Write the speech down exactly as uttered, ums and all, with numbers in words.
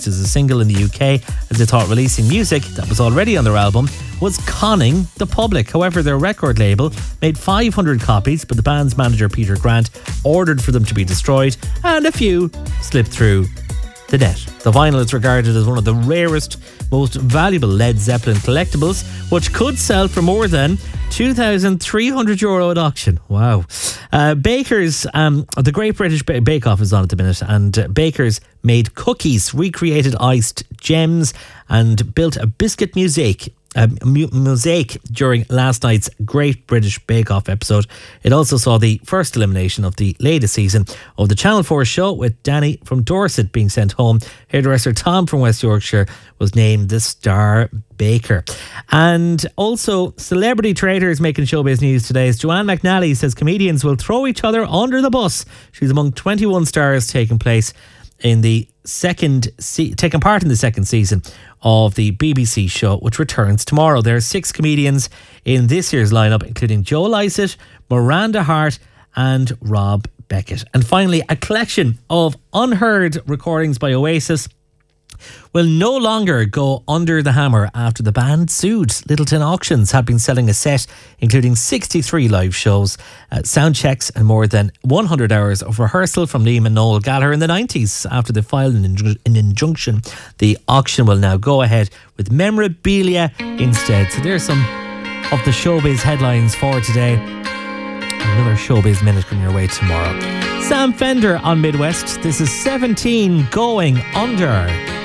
released as a single in the U K, as they thought releasing music that was already on their album was conning the public. However, their record label made five hundred copies, but the band's manager Peter Grant ordered for them to be destroyed, and a few slipped through the net. The vinyl is regarded as one of the rarest, most valuable Led Zeppelin collectibles, which could sell for more than two thousand three hundred euro at auction. Wow. Uh, Bakers, um, the Great British ba- Bake Off is on at the minute, and uh, Bakers made cookies, recreated iced gems, and built a biscuit mosaic. A mu- mosaic during last night's Great British Bake Off episode. It also saw the first elimination of the latest season of the Channel four show, with Danny from Dorset being sent home. Hairdresser Tom from West Yorkshire was named the star baker. And also, celebrity traitors making showbiz news today as Joanne McNally says comedians will throw each other under the bus. She's among twenty-one stars taking place in the second se- taking part in the second season of the B B C show, which returns tomorrow. There are six comedians in this year's lineup, including Joe Lycett, Miranda Hart and Rob Beckett. And finally, a collection of unheard recordings by Oasis will no longer go under the hammer after the band sued. Littleton Auctions had been selling a set including sixty-three live shows, uh, sound checks and more than one hundred hours of rehearsal from Liam and Noel Gallagher in the nineties. After they filed an, inju- an injunction, the auction will now go ahead with memorabilia instead. So there's some of the showbiz headlines for today. Another showbiz minute coming your way tomorrow. Sam Fender on Midwest. This is seventeen Going Under.